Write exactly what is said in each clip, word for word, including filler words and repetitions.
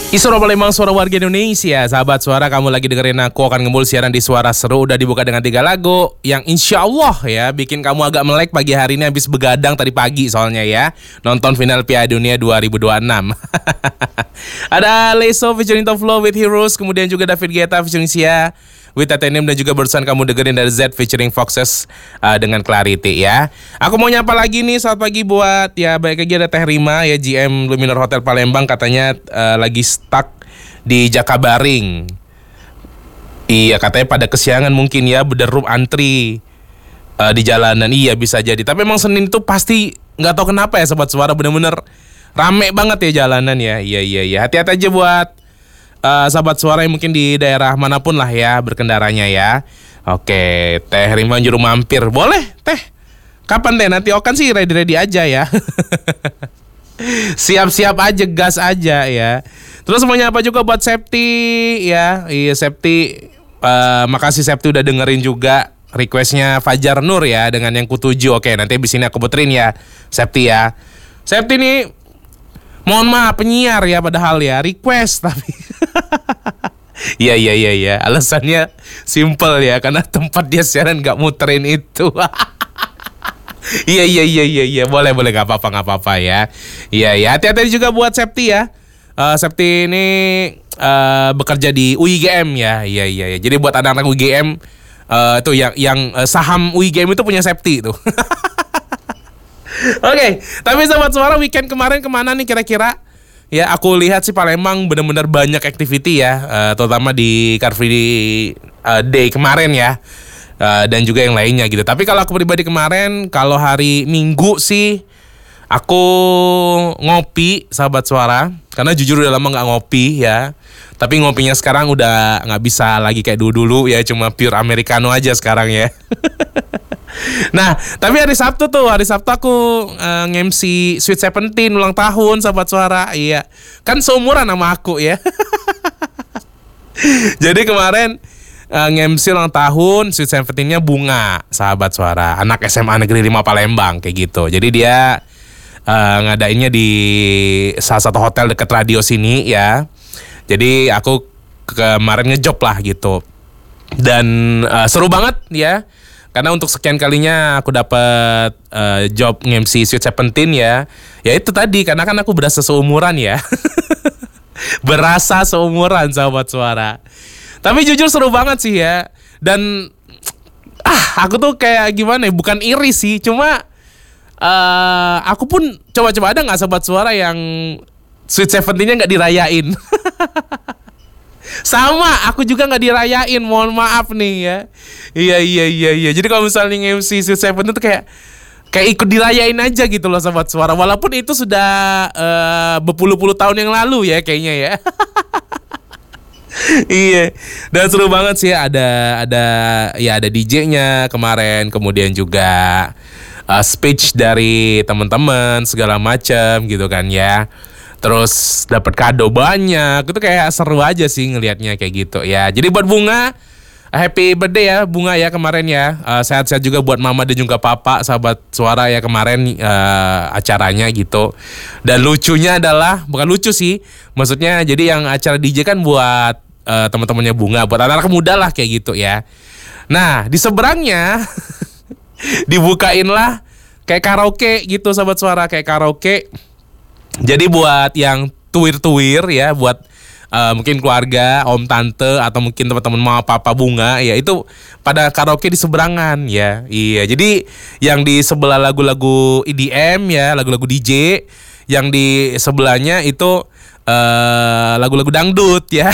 Isoro Palembang, suara warga Indonesia. Sahabat suara, kamu lagi dengerin aku akan ngembul siaran di Suara Seru. Udah dibuka dengan tiga lagu yang insya Allah ya bikin kamu agak melek pagi hari ini. Habis begadang tadi pagi soalnya ya, nonton final Piala Dunia dua ribu dua puluh enam. Ada Leso featuring Top Flow with Heroes. Kemudian juga David Guetta featuring Sia with Titanium. Dan juga barusan kamu dengerin dari Z featuring Foxes uh, dengan Clarity ya. Aku mau nyapa lagi nih, selamat pagi buat ya, baik lagi ada Teh Rima ya, G M Luminor Hotel Palembang. Katanya uh, lagi stuck di Jakabaring. Iya, katanya pada kesiangan mungkin ya, berderum antri uh, di jalanan. Iya, bisa jadi. Tapi emang Senin itu pasti nggak tahu kenapa ya sobat suara, bener-bener rame banget ya jalanan ya. Iya iya iya. Hati-hati aja buat uh, sahabat suara yang mungkin di daerah manapun lah ya berkendaranya ya. Oke, Teh Rima juru mampir. Boleh, Teh. Kapan Teh? Nanti Okan sih ready-ready aja ya. Siap-siap aja, gas aja ya. Terus semuanya apa juga buat Septi ya. Iya Septi, uh, makasih Septi udah dengerin juga requestnya Fajar Nur ya dengan yang kutuju. Oke, nanti abis ini aku puterin ya Septi ya. Septi nih, mohon maaf penyiar ya padahal ya, request tapi Iya iya iya iya, alasannya simple ya, karena tempat dia siaran gak muterin itu. Iya iya iya iya iya, boleh boleh, nggak apa-apa nggak apa-apa ya. Iya iya, hati-hati juga buat Septi ya. Uh, Septi ini uh, bekerja di U I G M ya. Iya iya iya. Jadi buat anak-anak U I G M uh, itu yang yang uh, saham U I G M itu punya Septi itu. Oke, okay, tapi sobat suara, weekend kemarin kemana nih kira-kira? Ya aku lihat sih Palembang benar-benar banyak activity ya, uh, terutama di Car Free uh, Day kemarin ya. Uh, dan juga yang lainnya gitu. Tapi kalau aku pribadi kemarin, kalau hari Minggu sih aku ngopi sahabat suara, karena jujur udah lama nggak ngopi ya. Tapi ngopinya sekarang udah nggak bisa lagi kayak dulu dulu ya, cuma pure americano aja sekarang ya. Nah, tapi hari Sabtu tuh, hari Sabtu aku uh, nge-M C Sweet Seventeen ulang tahun sahabat suara. Iya, kan seumuran sama aku ya. Jadi kemarin Uh, nge-M C ulang tahun Sweet Seventeen-nya Bunga sahabat suara, anak S M A Negeri lima Palembang kayak gitu. Jadi dia uh, ngadainnya di salah satu hotel dekat radio sini ya. Jadi aku kemarin ngejob lah gitu. Dan uh, seru banget ya, karena untuk sekian kalinya aku dapat uh, job nge-M C Sweet Seventeen ya. Ya itu tadi, karena kan aku berasa seumuran ya. Berasa seumuran sahabat suara. Tapi jujur seru banget sih ya. Dan ah aku tuh kayak gimana ya, bukan iri sih, cuma uh, aku pun coba-coba, ada gak sobat suara yang Sweet Seventeen-nya gak dirayain? Sama, aku juga gak dirayain, mohon maaf nih ya. Iya iya iya iya. Jadi kalau misalnya nge-M C Sweet Seventeen tuh kayak Kayak ikut dirayain aja gitu loh sobat suara. Walaupun itu sudah uh, berpuluh-puluh tahun yang lalu ya kayaknya ya. Iya, dan seru banget sih, ada ada ya ada D J-nya kemarin, kemudian juga uh, speech dari teman-teman segala macam gitu kan ya. Terus dapat kado banyak, itu kayak seru aja sih ngelihatnya kayak gitu ya. Jadi buat Bunga, happy birthday ya Bunga ya kemarin ya. Uh, sehat-sehat juga buat mama dan juga papa sahabat suara ya kemarin uh, acaranya gitu. Dan lucunya adalah, bukan lucu sih, maksudnya jadi yang acara D J kan buat uh, teman-temannya Bunga, buat anak-anak muda lah kayak gitu ya. Nah di seberangnya dibukain lah kayak karaoke gitu sahabat suara, kayak karaoke. Jadi buat yang tuir-tuir ya, buat Uh, mungkin keluarga, om tante, atau mungkin teman-teman mama papa Bunga ya, itu pada karaoke di seberangan ya. Iya, jadi yang di sebelah lagu-lagu E D M ya, lagu-lagu D J, yang di sebelahnya itu uh, lagu-lagu dangdut ya.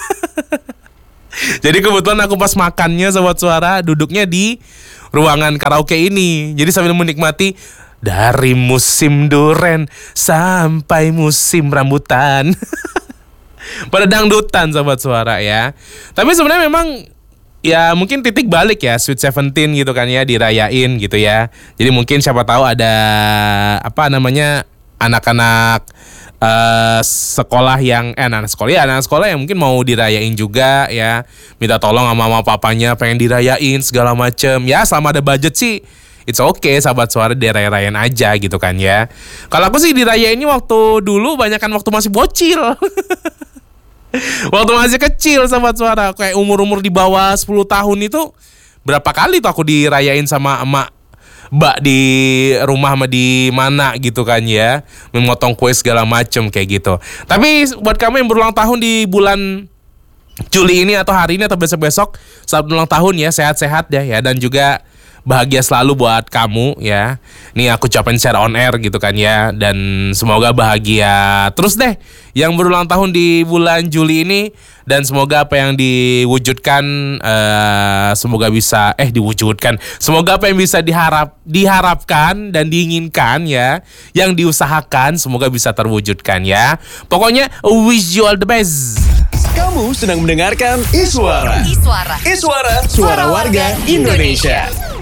Jadi kebetulan aku pas makannya sobat suara duduknya di ruangan karaoke ini. Jadi sambil menikmati dari musim duren sampai musim rambutan. Pada dangdutan sobat suara ya. Tapi sebenarnya memang ya mungkin titik balik ya Sweet Seventeen gitu kan ya, dirayain gitu ya. Jadi mungkin siapa tahu ada apa namanya anak-anak uh, sekolah yang eh anak sekolah ya, anak sekolah yang mungkin mau dirayain juga ya. Minta tolong sama mama papanya pengen dirayain segala macem. Ya selama ada budget sih it's okay sahabat suara, dirayain aja gitu kan ya. Kalau aku sih dirayainnya waktu dulu banyak kan waktu masih bocil. Waktu masih kecil Sobat Suara, kayak umur-umur di bawah sepuluh tahun itu, berapa kali tuh aku dirayain sama emak mbak di rumah sama di mana gitu kan ya, memotong kue segala macem kayak gitu. Tapi buat kamu yang berulang tahun di bulan Juli ini atau hari ini atau besok-besok saat ulang tahun ya, sehat-sehat ya ya, dan juga bahagia selalu buat kamu ya. Nih aku ucapin share on air gitu kan ya, dan semoga bahagia terus deh yang berulang tahun di bulan Juli ini, dan semoga apa yang diwujudkan uh, semoga bisa eh diwujudkan. Semoga apa yang bisa diharap diharapkan dan diinginkan ya, yang diusahakan semoga bisa terwujudkan ya. Pokoknya wish you all the best. Kamu sedang mendengarkan Iswara. Iswara. Iswara, suara warga Indonesia.